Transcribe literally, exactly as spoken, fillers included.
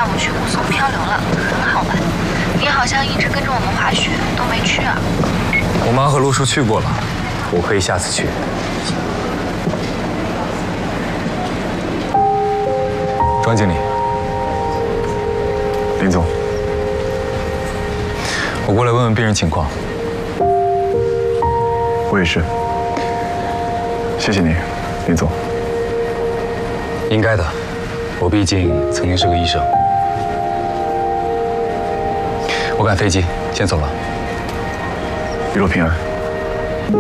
下午去雾凇漂流了，很好玩。你好像一直跟着我们滑雪，都没去啊？ 我妈和陆叔去过了，我可以下次去。庄经理，林总，我过来问问病人情况。 我也是。谢谢你，林总。 应该的，我毕竟曾经是个医生。我赶飞机，先走了。 一路平安。